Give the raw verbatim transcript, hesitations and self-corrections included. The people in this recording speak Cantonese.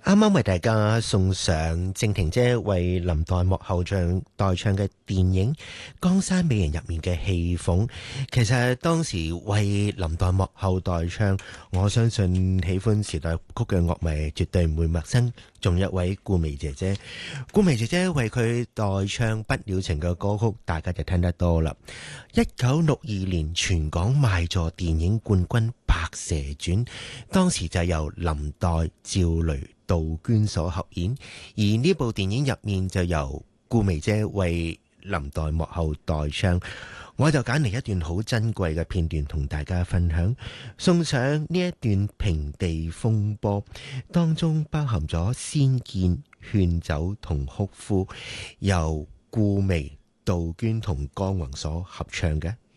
啱啱為大家送上靜婷姐為林黛幕後唱代唱嘅電影《江山美人》入面嘅戲鳳。其實當時為林黛幕後代唱，我相信喜歡時代曲嘅樂迷絕對唔會陌生。仲有一位顧媚姐姐，顧媚姐姐為佢代唱《不了情》嘅歌曲，大家就聽得多啦。一九六二年全港賣座電影冠軍《白蛇傳》，當時就由林黛、趙雷、杜娟所合演，而呢部電影入面就由顧媚姐為林黛幕後代唱。我就揀嚟一段好珍貴嘅片段同大家分享，送上呢一段平地風波，當中包含咗仙劍、勸酒同哭呼，由顧媚、杜娟同江宏所合唱嘅。